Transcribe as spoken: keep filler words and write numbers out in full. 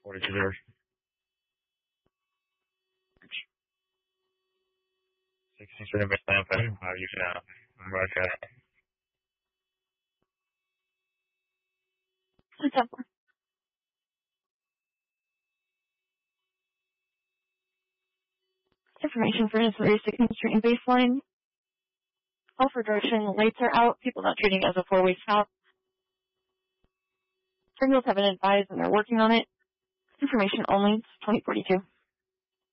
forty-two there. sixteen student baseline five. How you can broadcast. Information for Missouri sixteenth Street and baseline. Call for direction. The lights are out. People not treating it as a four-way stop. Terminals have been advised and they're working on it. Information only. twenty forty-two.